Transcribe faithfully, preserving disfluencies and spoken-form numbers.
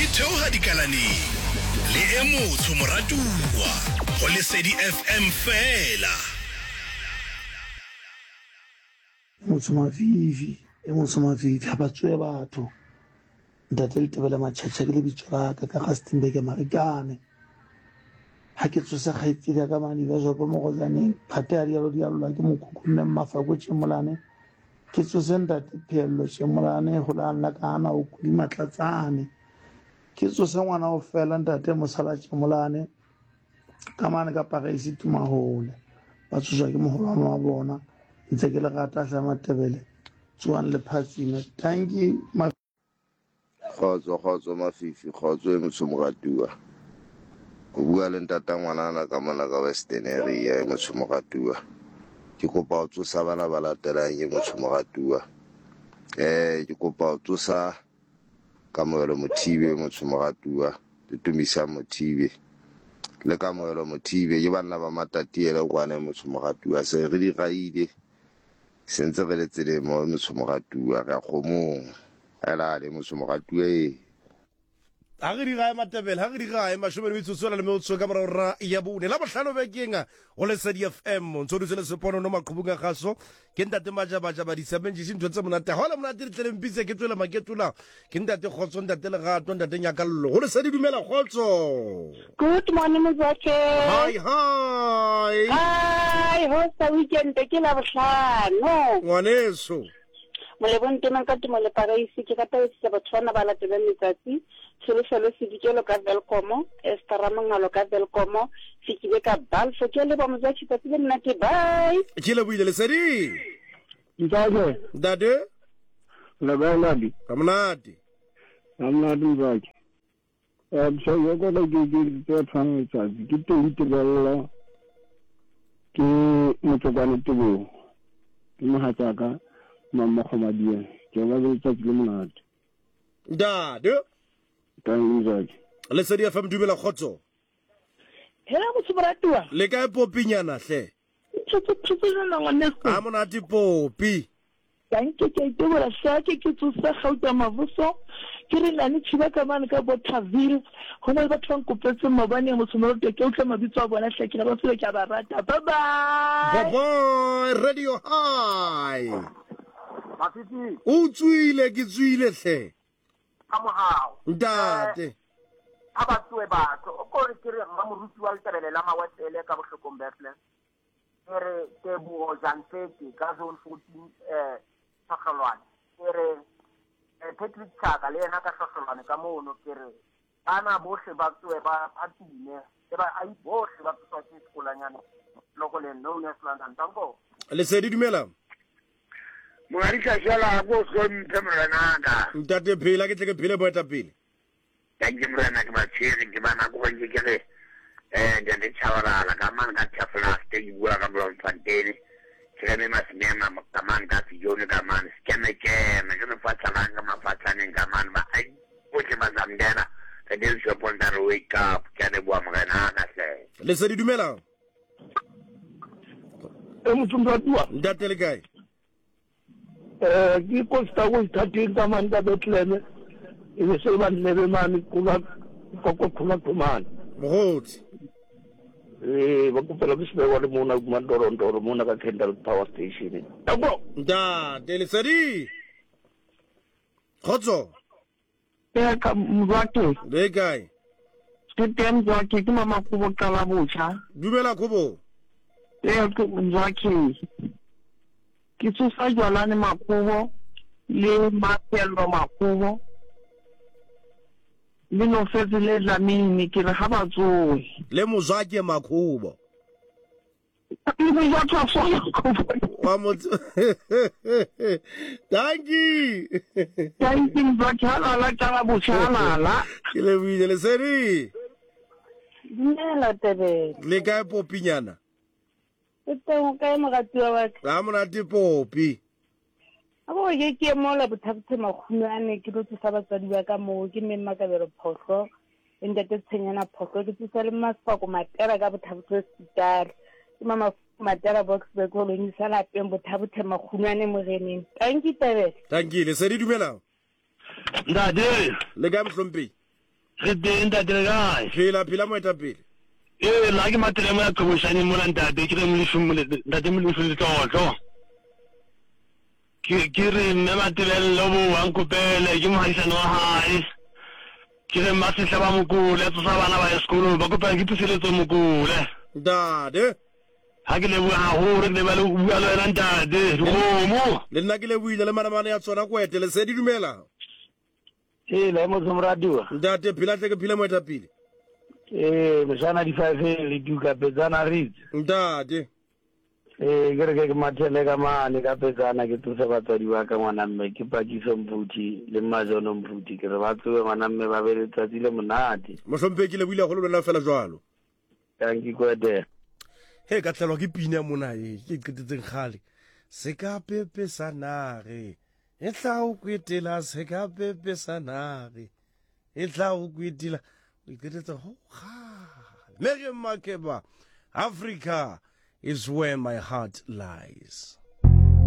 theoha dikalaneng le e motsho moratuwa go Lesedi F M fela. Motho mafifi e motho mafifi ha ba tswe batho ntate le tebela matšhatša ke le bitsola ka ka ga Steenberg Marikane ha ke tsosa kgaitsedi ka mani ba zo mo go zaneng phate ya dialo dialo ke mokhukhune mafako tshimolane ke tsose ntate Phello tshimolane go la nna kana o kudi matlatsane ke tsose ngwana o fela ntate Mosala tshimolane ka mane ka Pagaisi Tumahole ba tsosa ke mogolwana wa bona ntse ke le gata sa Matebele tswan le phatsime tanki ma khotso khotso mafifi khotso e motsomogatuwa o bua le ntata ngwanana ka mona ka Western area e motsomogatuwa ke kopa o tsosa bana ba latelang e motsomogatuwa eh ke kopa o tsosa ka moelo Mothibe motsomogatuwa le Tumisa Mothibe le ka moelo Mothibe ke bana ba matatiele kwane motsomogatuwa se re di gaile sentse re le tsele mo motsomogatuwa ga khomong ala le motsomogatuwa e a re di gae Matebele ha re di gae mashome le metsotso le motso ka morara ya bone la bohlano bekenga go Lesedi F M ntso ditsele sepono no maqhubunga gaso ke ntate majabaja ba di seventy ntho tse monate ha le monate le tlele mpitse ke tswela maketula ke ntate Khotso ntate le gato ntate Nyakallo go Lesedi dumela Khotso. Good morning Mzwakhe. Hi hi Hi ho sa weekend ke la bohlano ngwaneso molebong tema ka temo le Pagaisi ke rata ho se batswana ba latela letsatsi Tsholo se dikelo ka Velkomo Estara Mangalo ka Velkomo fikibe ka Balfo ke le ba Mzwakhe tsi le nnate bye ke le buile Lesedi Ntaje dade le ba ladi kamnati amnati Mzwakhe eh so yo go le ke ke tse tshwana tsa ke te itebella ke motsokwane tebo ke mohatsaka mama Khamadiya ke ba le tsa le monate dade Mzwakhe Lesedi F M dumela Khotso hela motsomoratuwa le ka popinyana hle tshotso tshotso na ngwaneso a monate popi danke ke itebola sa ke ke tsosa gauta mavuso ke re lane tshiba ka mane ka Bothaville hona ba tlang kopetse mabane motsomoratuwa ke utla mabitso a bona hle ke ba fele ke ba rata bye bye bye bye radio high Mafifi o tswile ke tswile hle ka mohao ntate a ba tswe batho o ko re ke re ga moruti wa Letebele la Mawetele ka Bohlokong Bethlehem ke re ke bo Janfeti ka zone fourteen eh Sagalwane ke re Patrick Chaka le yena ka Sagalwane ka mono ke re bana bohle ba tswe ba phatine e ba ai bohle ba tswa ke sekolanyana loko le no ne London tango Lesedi dumela Moari ka jala go so mtemrana ka ntate phela ke tle ke phele boeta pele ya ke mrana ke ba tsere ke bana go ke ke eh ya de chawara la ka man ka tafla te bua ka Blom Fontaine ke me mas nema ka man ka si jone ka man skeme ke me ke fa tsala ka ma fa tsane ka man ba ai o ke ba zamdena ke de so ponta ro wake up ke ne bua mrana ka se Lesedi dumela e motsomoratuwa ntate le kae eh ke kosta go ithateng ka mane ka Bethlehem e be se ba nlebe mane kula koko kula kumane mogotsi eh ba kopela ke se ba le mona kuma Ndorondoro mona ka Kendal Power Station tabo ntate Lesedi Khotso e ka Mzwakhe le kae ke teng Mzwakhe ke mama Khubo kala botsha dumela Khubo e ke Mzwakhe ke tsosa Jwalane Makhubo le Mapello Makhubo le no fetse le Dlamini ke re ha ba tsoe le Mozwake Makhubo le Mozwake so wa motho danki danki Mzwakhe hala la tala botshala la ke le buile Lesedi dumela Tebele le kae popinyana teng ka mogatiwa wa ga monate popi a bo ke ke mola bothapetse makhunane ke lotse sa batsadi ba ka mo ke mmeng Makabelo Phoslo e ntate Tshenyana Phoslo ke tsisa le Masfako Matera ka bothapetse Sitari ke mama Matera Boxburg go lengisa la peng bothapetse makhunane mo reneng thank you Tebele thank you Lesedi dumela ndade le ka mhlompi re teng ntate le kae phela phela moetapele ee la ke materemo ya qobošane mona ntate ke re ntate molefu le tlotlo ke re mme matebelelo bo wankopele ke mohaisane wa hae ke re masehla ba mokule tsosa bana ba ya sekolong ba kopela ke thuseletso mokule ntate ha ke leboha haholo ke lebale o bua le wena ntate dikgomo le nna ke lebohile le manamane ya tsona kwete le se di dumela ee la mo tsomradiwa ntate phela tle ke phela moetapele ee mosana di five le duka petsana ritse ntate ee ke re ke mathele ka mane ka petsana ke thusa batswadi ba ka ngwana mme ke pakiso mphuthi le mmajono mphuthi ke re ba tsoe ngwana mme ba be letsatsi le monate mohlompe ke lebohile go le lona fela jwalo tanki kwete he ka tlelwa ke pina mona e ke qetetseng gale se ka pepe sa nage e tla o kwetela se ka pepe sa nage e tla o kwetela o iqetetsa ho gale le ge makeba Africa is where my heart lies.